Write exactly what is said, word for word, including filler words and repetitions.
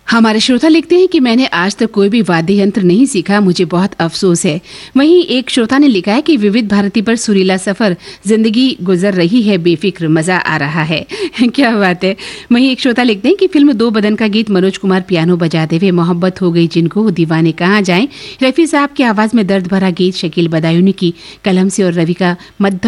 हमारे श्रोता लिखते हैं कि मैंने आज तक कोई भी वाद्य यंत्र नहीं सीखा, मुझे बहुत अफसोस है। वहीं एक श्रोता ने लिखा है कि विविध भारती पर सुरीला सफर, जिंदगी गुजर रही है बेफिक्र, मजा आ रहा है। क्या बात है। वहीं एक श्रोता लिखते हैं कि फिल्म दो बदन का गीत मनोज कुमार पियानो बजाते हुए, मोहब्बत हो गई जिनको, दीवाने कहाँ जाएं, रफी साहब की आवाज में दर्द भरा गीत शकील बदायूनी की कलम से और रवि का मध्यम